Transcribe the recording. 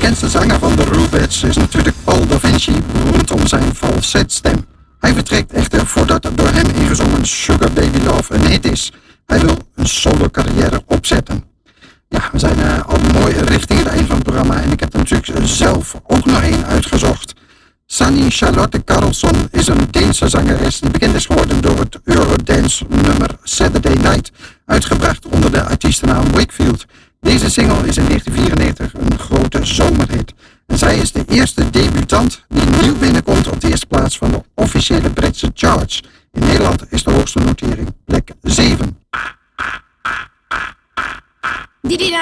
bekendste zanger van de Rubettes is natuurlijk Paul Da Vinci, rondom zijn falsetstem. Hij vertrekt echter voordat door hem ingezongen Sugar Baby Love een hit is. Hij wil een solo carrière opzetten. Ja, we zijn al mooi richting het eind van het programma en ik heb er natuurlijk zelf ook nog één uitgezocht. Sanne Charlotte Karlsson is een Deense zangeres die bekend is geworden door het Eurodance nummer Saturday Night, uitgebracht onder de artiestennaam Wakefield. Deze single is in 1994 een grote zomerhit. En zij is de eerste debutant die nieuw binnenkomt op de eerste plaats van de officiële Britse charts. In Nederland is de hoogste notering plek 7.